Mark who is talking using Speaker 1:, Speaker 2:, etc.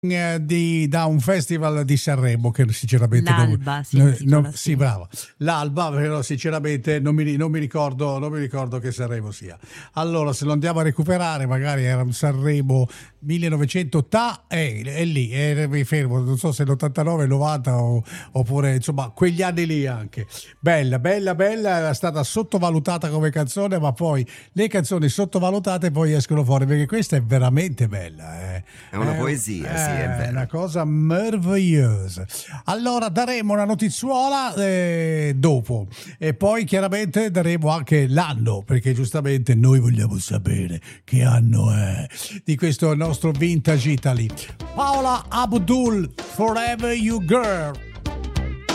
Speaker 1: da un festival di Sanremo che sinceramente
Speaker 2: l'Alba,
Speaker 1: sì, brava, l'Alba, però sinceramente non mi ricordo che Sanremo sia. Allora, se lo andiamo a recuperare, magari era un Sanremo 1980, è lì, mi fermo, non so se l'89, 90 oppure insomma quegli anni lì anche. Bella, era stata sottovalutata come canzone, ma poi le canzoni sottovalutate poi escono fuori, perché questa è veramente bella.
Speaker 3: È una poesia, sì, è vero.
Speaker 1: Una cosa meravigliosa. Allora daremo una notizuola dopo, e poi chiaramente daremo anche l'anno, perché giustamente noi vogliamo sapere che anno è di questo nostro Vintage Italy. Paola Abdul, Forever You Girl.